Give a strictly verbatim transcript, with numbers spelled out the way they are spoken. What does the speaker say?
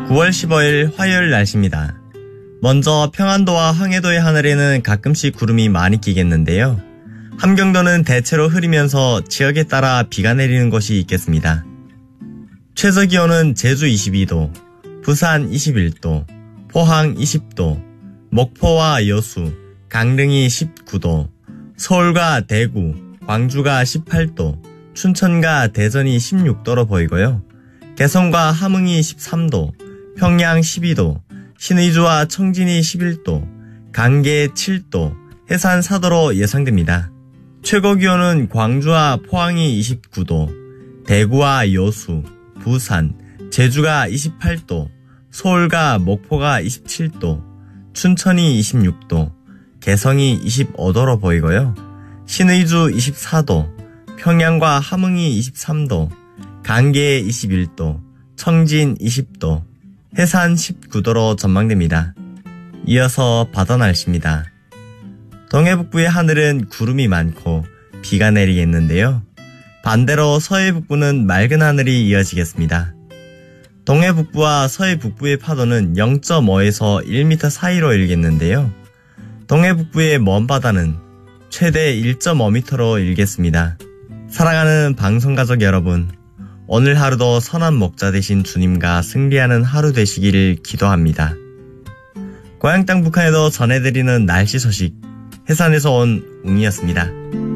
구월 십오일 화요일 날씨입니다. 먼저 평안도와 황해도의 하늘에는 가끔씩 구름이 많이 끼겠는데요. 함경도는 대체로 흐리면서 지역에 따라 비가 내리는 곳이 있겠습니다. 최저기온은 제주 이십이도, 부산 이십일도, 포항 이십도, 목포와 여수, 강릉이 십구도, 서울과 대구, 광주가 십팔도, 춘천과 대전이 십육도로 보이고요. 개성과 함흥이 십삼도, 평양 십이도, 신의주와 청진이 십일도, 강계 칠도, 해산 사도로 예상됩니다. 최고기온은 광주와 포항이 이십구도, 대구와 여수, 부산, 제주가 이십팔도, 서울과 목포가 이십칠도, 춘천이 이십육도, 개성이 이십오도로 보이고요. 신의주 이십사도, 평양과 함흥이 이십삼도, 강계 이십일도, 청진 이십도, 해산 십구도로 전망됩니다. 이어서 바다 날씨입니다. 동해북부의 하늘은 구름이 많고 비가 내리겠는데요. 반대로 서해북부는 맑은 하늘이 이어지겠습니다. 동해북부와 서해북부의 파도는 영점오에서 일 미터 사이로 일겠는데요. 동해북부의 먼바다는 최대 일 점 오 미터로 일겠습니다. 사랑하는 방송가족 여러분, 오늘 하루도 선한 목자 되신 주님과 승리하는 하루 되시기를 기도합니다. 고향 땅 북한에도 전해드리는 날씨 소식, 해산에서 온 웅이었습니다.